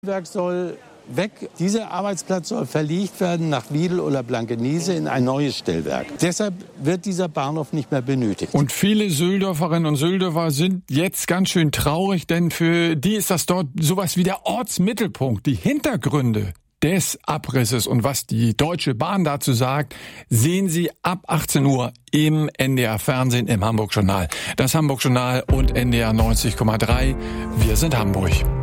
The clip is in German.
Werk soll weg. Dieser Arbeitsplatz soll verlegt werden nach Wiedel oder Blankenese in ein neues Stellwerk. Deshalb wird dieser Bahnhof nicht mehr benötigt. Und viele Söldorferinnen und Söldorfer sind jetzt ganz schön traurig, denn für die ist das dort sowas wie der Ortsmittelpunkt. Die Hintergründe des Abrisses und was die Deutsche Bahn dazu sagt, sehen Sie ab 18 Uhr im NDR Fernsehen im Hamburg Journal. Das Hamburg Journal und NDR 90,3. Wir sind Hamburg.